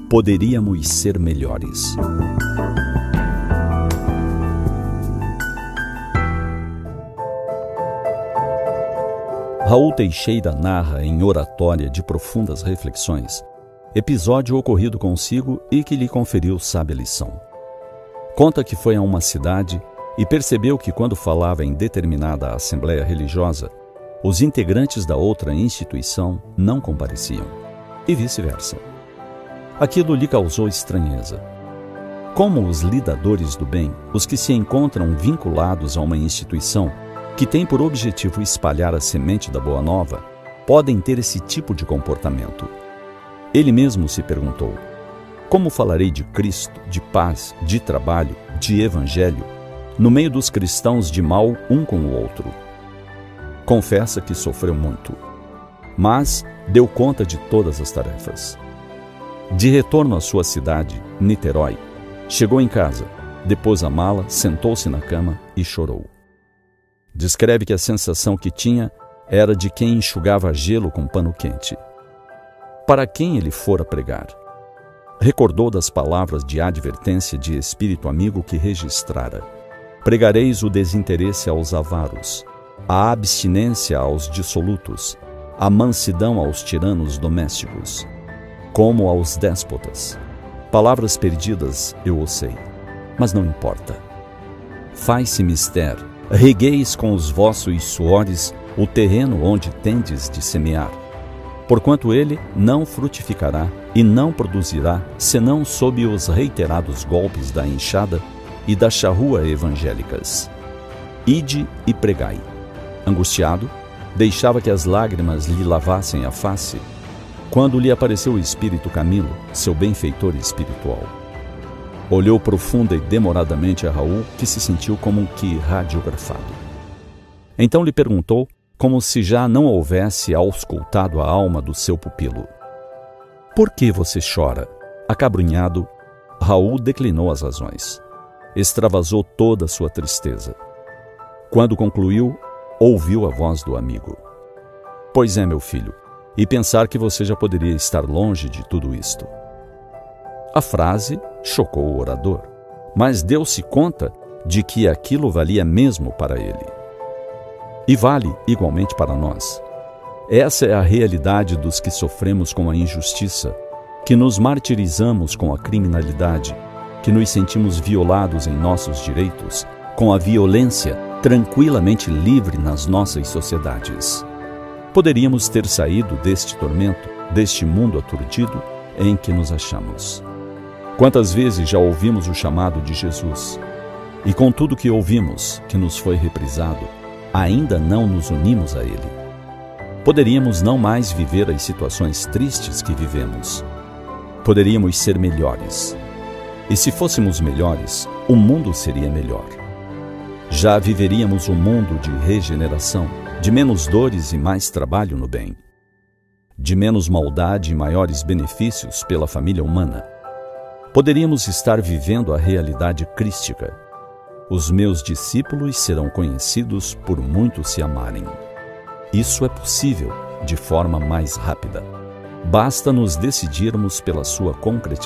Poderíamos ser melhores. Raul Teixeira narra em oratória de profundas reflexões episódio ocorrido consigo e que lhe conferiu sábia lição. Conta que foi a uma cidade e percebeu que quando falava em determinada assembleia religiosa, os integrantes da outra instituição não compareciam, e vice-versa. Aquilo lhe causou estranheza. Como os lidadores do bem, os que se encontram vinculados a uma instituição que tem por objetivo espalhar a semente da Boa Nova, podem ter esse tipo de comportamento? Ele mesmo se perguntou: como falarei de Cristo, de paz, de trabalho, de evangelho, no meio dos cristãos de mal um com o outro? Confessa que sofreu muito, mas deu conta de todas as tarefas. De retorno à sua cidade, Niterói, chegou em casa, depôs a mala, sentou-se na cama e chorou. Descreve que a sensação que tinha era de quem enxugava gelo com pano quente. Para quem ele fora pregar? Recordou das palavras de advertência de espírito amigo que registrara: pregareis o desinteresse aos avaros, a abstinência aos dissolutos, a mansidão aos tiranos domésticos, como aos déspotas. Palavras perdidas, eu o sei, mas não importa. Faz-se mister, regueis com os vossos suores o terreno onde tendes de semear, porquanto ele não frutificará e não produzirá, senão sob os reiterados golpes da enxada e da charrua evangélicas. Ide e pregai. Angustiado, deixava que as lágrimas lhe lavassem a face, quando lhe apareceu o espírito Camilo, seu benfeitor espiritual. Olhou profunda e demoradamente a Raul, que se sentiu como que radiografado. Então lhe perguntou, como se já não houvesse auscultado a alma do seu pupilo: por que você chora? Acabrunhado, Raul declinou as razões. Extravasou toda a sua tristeza. Quando concluiu, ouviu a voz do amigo: pois é, meu filho, e pensar que você já poderia estar longe de tudo isto. A frase chocou o orador, mas deu-se conta de que aquilo valia mesmo para ele. E vale igualmente para nós. Essa é a realidade dos que sofremos com a injustiça, que nos martirizamos com a criminalidade, que nos sentimos violados em nossos direitos, com a violência tranquilamente livre nas nossas sociedades. Poderíamos ter saído deste tormento, deste mundo aturdido em que nos achamos. Quantas vezes já ouvimos o chamado de Jesus, e com tudo que ouvimos, que nos foi reprisado, ainda não nos unimos a Ele? Poderíamos não mais viver as situações tristes que vivemos. Poderíamos ser melhores. E se fôssemos melhores, o mundo seria melhor. Já viveríamos um mundo de regeneração, de menos dores e mais trabalho no bem, de menos maldade e maiores benefícios pela família humana. Poderíamos estar vivendo a realidade crística. Os meus discípulos serão conhecidos por muitos se amarem. Isso é possível de forma mais rápida. Basta nos decidirmos pela sua concretização.